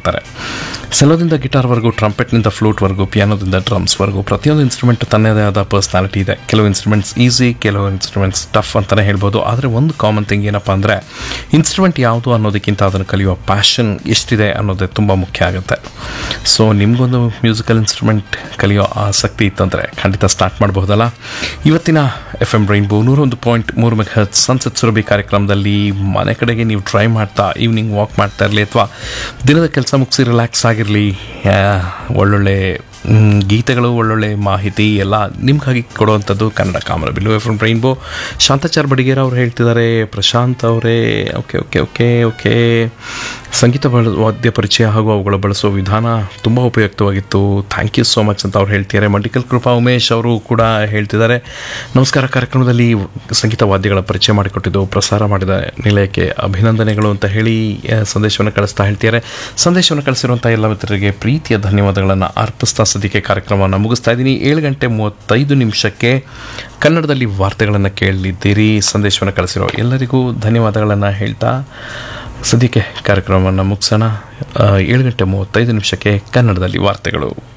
ಅಂತಾರೆ. ಸೆಲೋದಿಂದ ಗಿಟಾರ್ವರೆಗೂ, ಟ್ರಂಪೆಟ್ನಿಂದ ಫ್ಲೂಟ್ವರೆಗೂ, ಪಿಯಾನೋದಿಂದ ಡ್ರಮ್ಸ್ವರೆಗೂ ಪ್ರತಿಯೊಂದು ಇನ್ಸ್ಟ್ರೂಮೆಂಟ್ ತನ್ನದೇ ಆದ ಪರ್ಸ್ನಾಲಿಟಿ ಇದೆ. ಕೆಲವು ಇನ್ಸ್ಟ್ರೂಮೆಂಟ್ಸ್ ಈಸಿ, ಕೆಲವು ಇನ್ಸ್ಟ್ರೂಮೆಂಟ್ಸ್ ಟಫ್ ಅಂತಲೇ ಹೇಳ್ಬೋದು. ಆದರೆ ಒಂದು ಕಾಮನ್ ಥಿಂಗ್ ಏನಪ್ಪ ಅಂದರೆ, ಇನ್ಸ್ಟ್ರೂಮೆಂಟ್ ಯಾವುದು ಅನ್ನೋದಕ್ಕಿಂತ ಅದನ್ನು ಕಲಿಯುವ ಪ್ಯಾಷನ್ ಎಷ್ಟಿದೆ ಅನ್ನೋದೇ ತುಂಬ ಮುಖ್ಯ ಆಗುತ್ತೆ. ಸೊ ನಿಮಗೊಂದು ಮ್ಯೂಸಿಕಲ್ ಇನ್ಸ್ಟ್ರೂಮೆಂಟ್ ಕಲಿಯೋ ಆಸಕ್ತಿ ಇತ್ತಂದರೆ ಖಂಡಿತ ಸ್ಟಾರ್ಟ್ ಮಾಡಬಹುದಲ್ಲ. ಇವತ್ತಿನ FM ರೈನ್ಬೋ 101.3 ಮೆಗಾಹರ್ಟ್ಜ್ ಸಂಸತ್ ಸುರಭಿ ಕಾರ್ಯಕ್ರಮದಲ್ಲಿ ಮನೆ ಕಡೆಗೆ ನೀವು ಟ್ರೈ ಮಾಡ್ತಾ ಈವ್ನಿಂಗ್ ವಾಕ್ ಮಾಡ್ತಾ ಇರಲಿ ಅಥವಾ ದಿನದ ಕೆಲಸ ಮುಗಿಸಿ ರಿಲ್ಯಾಕ್ಸ್ ಆಗಿರಲಿ, ಒಳ್ಳೊಳ್ಳೆ ಗೀತೆಗಳು, ಒಳ್ಳೊಳ್ಳೆ ಮಾಹಿತಿ ಎಲ್ಲ ನಿಮ್ಗಾಗಿ ಕೊಡುವಂಥದ್ದು ಕನ್ನಡ ಕಾಮನಬಿಲ್ಲು FM ರೈನ್ಬೋ. ಶಾಂತಾಚಾರ್ ಬಡಿಗೇರ ಅವರು ಹೇಳ್ತಿದ್ದಾರೆ, ಪ್ರಶಾಂತ್ ಅವರೇ ಓಕೆ ಓಕೆ ಓಕೆ ಓಕೆ ಸಂಗೀತ ವಾದ್ಯ ಪರಿಚಯ ಹಾಗೂ ಅವುಗಳ ಬಳಸೋ ವಿಧಾನ ತುಂಬ ಉಪಯುಕ್ತವಾಗಿತ್ತು, ಥ್ಯಾಂಕ್ ಯು ಸೋ ಮಚ್ ಅಂತ ಅವ್ರು ಹೇಳ್ತಿದ್ದಾರೆ. ಮಡಿಕಲ್ ಕೃಪಾ ಉಮೇಶ್ ಅವರು ಕೂಡ ಹೇಳ್ತಿದ್ದಾರೆ, ನಮಸ್ಕಾರ, ಕಾರ್ಯಕ್ರಮದಲ್ಲಿ ಸಂಗೀತ ವಾದ್ಯಗಳ ಪರಿಚಯ ಮಾಡಿಕೊಟ್ಟಿದ್ದು ಪ್ರಸಾರ ಮಾಡಿದ ನಿಲಯಕ್ಕೆ ಅಭಿನಂದನೆಗಳು ಅಂತ ಹೇಳಿ ಸಂದೇಶವನ್ನು ಕಳಿಸ್ತಾ ಹೇಳ್ತಿದ್ದಾರೆ. ಸಂದೇಶವನ್ನು ಕಳಿಸಿರುವಂಥ ಎಲ್ಲ ಮಿತ್ರರಿಗೆ ಪ್ರೀತಿಯ ಧನ್ಯವಾದಗಳನ್ನು ಅರ್ಪಿಸ್ತಾ ಸದ್ಯಕ್ಕೆ ಕಾರ್ಯಕ್ರಮವನ್ನು ಮುಗಿಸ್ತಾ ಇದ್ದೀನಿ. 7:35 ಕನ್ನಡದಲ್ಲಿ ವಾರ್ತೆಗಳನ್ನು ಕೇಳಲಿದ್ದೀರಿ. ಸಂದೇಶವನ್ನು ಕಳಿಸಿರೋ ಎಲ್ಲರಿಗೂ ಧನ್ಯವಾದಗಳನ್ನು ಹೇಳ್ತಾ ಸದ್ಯಕ್ಕೆ ಕಾರ್ಯಕ್ರಮವನ್ನು ಮುಗಿಸೋಣ. 7:35 ಕನ್ನಡದಲ್ಲಿ ವಾರ್ತೆಗಳು.